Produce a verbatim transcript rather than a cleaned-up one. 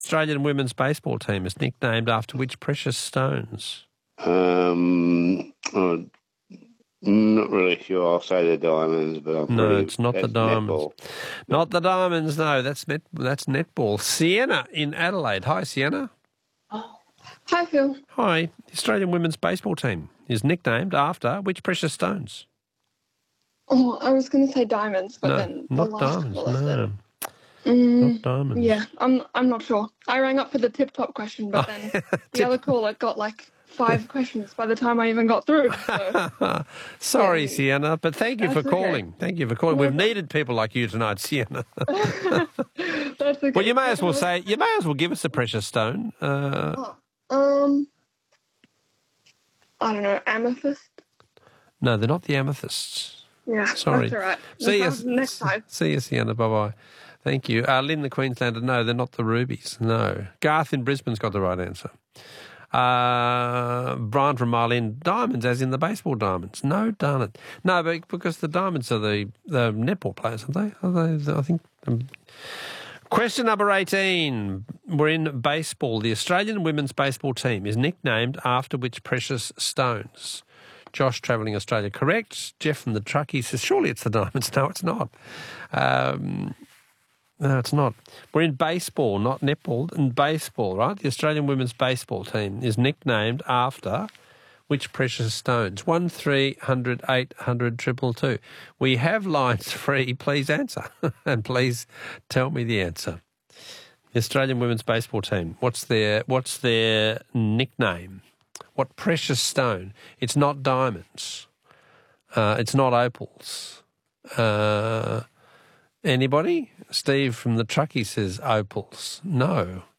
Australian women's baseball team is nicknamed after which precious stones? Um, oh, not really sure. I'll say the diamonds, but I'm No, pretty, it's not the that's diamonds. netball. Not the diamonds, no. That's net. That's netball. Sienna in Adelaide. Hi, Sienna. Oh. Hi, Phil. Hi. The Australian women's baseball team is nicknamed after which precious stones? Oh, I was going to say diamonds, but no, then the not last diamonds. couple I No, said. Mm, not diamonds. Yeah, I'm I'm not sure. I rang up for the tip-top question, but then the Tip- other caller got like five questions by the time I even got through. So. Sorry, Yeah. Sienna, but thank you That's for okay. calling. Thank you for calling. No We've problem. needed people like you tonight, Sienna. That's okay. Well, you may as well say, you may as well give us a precious stone. Uh, Oh, um, I don't know, amethyst. no, they're not the amethysts. Yeah, Sorry. that's all right. See you Next time- next time. See you, Sienna. Bye-bye. Thank you. Uh, Lynn, the Queenslander, no, they're not the rubies. No. Garth in Brisbane's got the right answer. Uh, Brian from Marlin, diamonds, as in the baseball diamonds. No, darn it. No, but because the diamonds are the, the netball players, aren't they? Are they? I think. Um, Question number eighteen. We're in baseball. The Australian women's baseball team is nicknamed after which precious stones? Josh, Travelling Australia, correct. Jeff from the Truckee says, surely it's the diamonds. No, it's not. Um, no, it's not. We're in baseball, not netball. In baseball, right? The Australian women's baseball team is nicknamed after which precious stones? One three hundred eight hundred triple two. We have lines free. Please answer, and please tell me the answer. The Australian women's baseball team. What's their What's their nickname? What precious stone? It's not diamonds. Uh, it's not opals. Uh, anybody? Steve from the Truckee says opals. No.